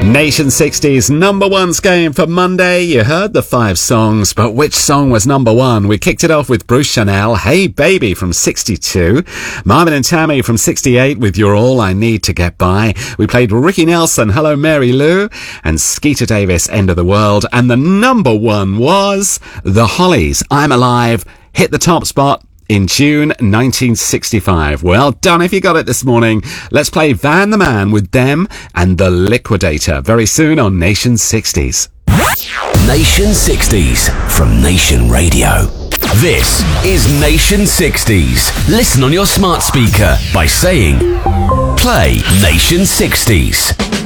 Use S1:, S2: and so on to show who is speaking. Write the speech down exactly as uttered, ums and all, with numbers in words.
S1: Nation sixties number one's game for Monday. You heard the five songs, but which song was number one? We kicked it off with Bruce Chanel, Hey Baby from sixty-two. Marvin and Tammy from sixty-eight with You're All I Need to Get By. We played Ricky Nelson, Hello Mary Lou, and Skeeter Davis, End of the World. And the number one was The Hollies, I'm Alive, hit the top spot in June nineteen sixty-five. Well done if you got it this morning. Let's play Van the Man with Them and The Liquidator very soon on Nation sixties.
S2: Nation sixties from Nation Radio. This is Nation sixties. Listen on your smart speaker by saying, play Nation sixties.